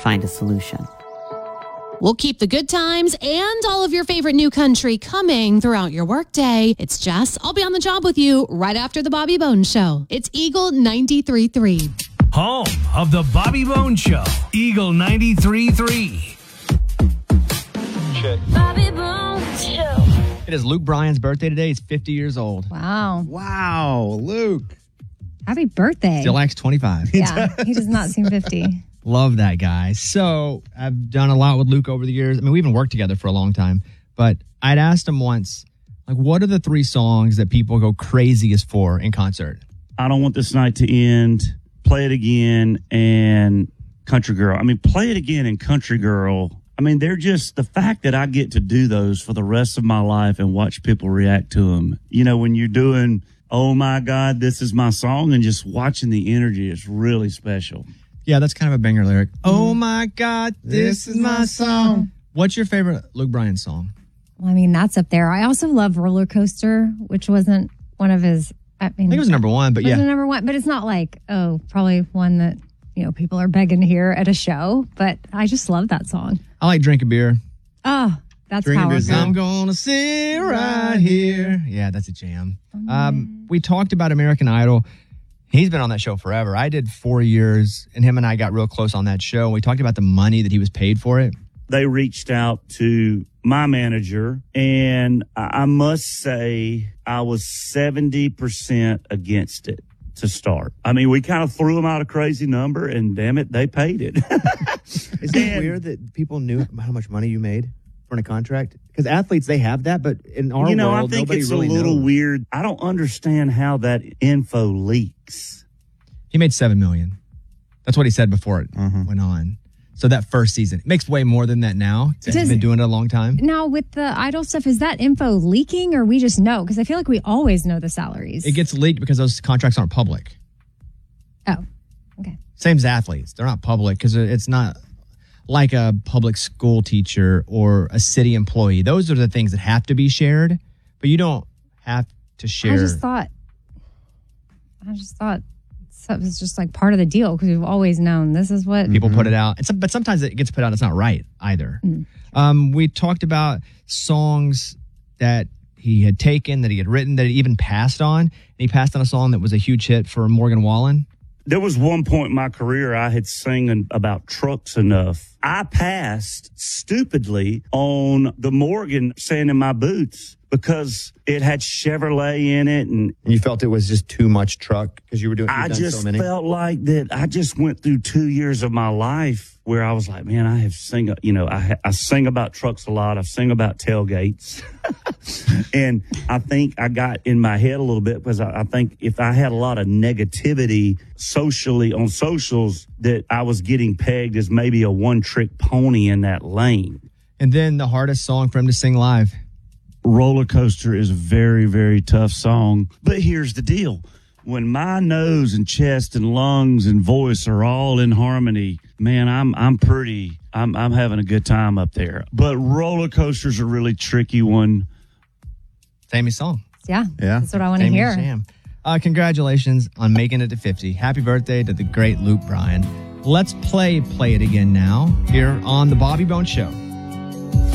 find a solution. We'll keep the good times and all of your favorite new country coming throughout your workday. It's Jess. I'll be on the job with you right after the Bobby Bones Show. It's Eagle 93.3. Home of the Bobby Bones Show. Eagle 93.3. Bobby Bones Show. It is Luke Bryan's birthday today. He's 50 years old. Wow, Luke. Happy birthday. Still acts 25. Yeah, he does not seem 50. Love that guy. So I've done a lot with Luke over the years. I mean, we even worked together for a long time. But I'd asked him once, like, what are the 3 songs that people go craziest for in concert? I Don't Want This Night to End, Play It Again, and Country Girl. I mean, Play It Again and Country Girl. I mean, they're just the fact that I get to do those for the rest of my life and watch people react to them. You know, when you're doing, oh my God, this is my song, and just watching the energy is really special. Yeah, that's kind of a banger lyric. Oh my God, this is my song. What's your favorite Luke Bryan song? Well, I mean, that's up there. I also love Roller Coaster, which wasn't one of his. I think it was number 1, but yeah. It was number 1, but it's not like, probably one that, people are begging to hear at a show. But I just love that song. I like Drink a Beer. Oh, that's Drink a Beer. powerful. I'm gonna sit right here. Yeah, that's a jam. We talked about American Idol. He's been on that show forever. I did 4 years, and him and I got real close on that show. We talked about the money that he was paid for it. They reached out to my manager, and I must say I was 70% against it to start. I mean, we kind of threw them out a crazy number, and damn it, they paid it. Is it weird that people knew how much money you made for a contract? Because athletes, they have that, but in our world, I think nobody it's really a little knows. weird. I don't understand how that info leaks. He made $7 million. That's what he said before it went on. So that first season. It makes way more than that now. He's been doing it a long time. Now, with the Idol stuff, is that info leaking or we just know? Because I feel like we always know the salaries. It gets leaked because those contracts aren't public. Oh, okay. Same as athletes. They're not public because it's not like a public school teacher or a city employee. Those are the things that have to be shared, but you don't have to share. I just thought it was just like part of the deal because we've always known this is what people put it out. But sometimes it gets put out. It's not right either. We talked about songs that he had taken, that he had written, that he even passed on. And he passed on a song that was a huge hit for Morgan Wallen. There was one point in my career I had sung about trucks enough. I passed stupidly on the Morgan Sand in My Boots because it had Chevrolet in it. And you felt it was just too much truck because you were doing I just so many. felt like that I just went through 2 years of my life where I was like, man, I have sing, I sing about trucks a lot. I've sing about tailgates. And I think I got in my head a little bit because I think if I had a lot of negativity socially on socials that I was getting pegged as maybe a one-trick pony in that lane. And then the hardest song for him to sing live. Roller Coaster is a very, very tough song. But here's the deal. When my nose and chest and lungs and voice are all in harmony, man, I'm having a good time up there. But Roller Coaster's a really tricky one. Famous song. Yeah. That's what I want to hear. Jam. Congratulations on making it to 50. Happy birthday to the great Luke Bryan. Let's play It Again now here on the Bobby Bones Show.